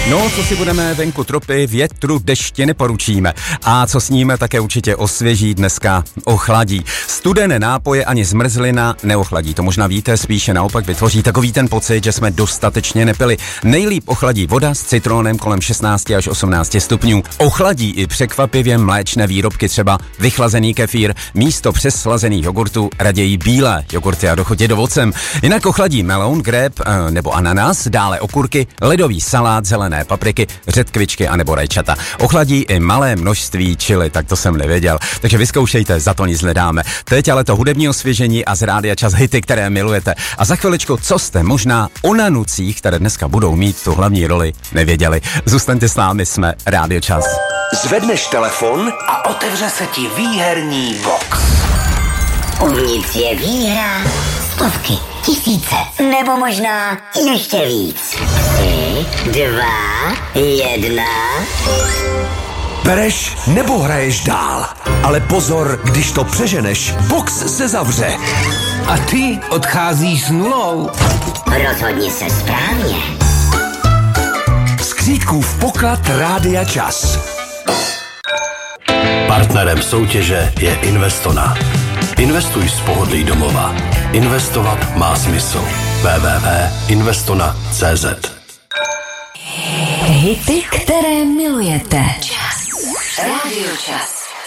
No, co si budeme venku tropy, větru, dešti neporučíme. A co sníme, také určitě osvěží, dneska ochladí. Studené nápoje ani zmrzlina neochladí. To možná víte, spíše naopak vytvoří takový ten pocit, že jsme dostatečně nepili. Nejlíp ochladí voda s citronem kolem 16 až 18 stupňů. Ochladí i překvapivě mléčné výrobky, třeba vychlazený kefír, místo přeslazených jogurtů raději bílé jogurty a dochutě ovocem. Jinak ochladí melon, grép nebo ananas, dále okurky, ledový salát, zelené papriky, řetkvičky a nebo rajčata. Ochladí i malé množství chili, tak to jsem nevěděl. Takže vyzkoušejte, za to nic nedáme. Teď ale to hudební osvěžení a z Rádia Čas hity, které milujete. A za chviličku, co jste možná o nanucích, které dneska budou mít tu hlavní roli, nevěděli. Zůstaňte s námi, jsme Rádio Čas. Zvedneš telefon a otevře se ti výherní box. Uvnitř je výhra, stovky, tisíce, nebo možná ještě víc. 3, 2, 1. Bereš nebo hraješ dál? Ale pozor, když to přeženeš, box se zavře. A ty odcházíš s nulou. Rozhodni se správně. Skřítkův poklad Rádia Čas. Partnerem soutěže je Investona. Investuj z pohodlí domova. Investovat má smysl. www.investona.cz. Hity, které milujete. Rádio Čas.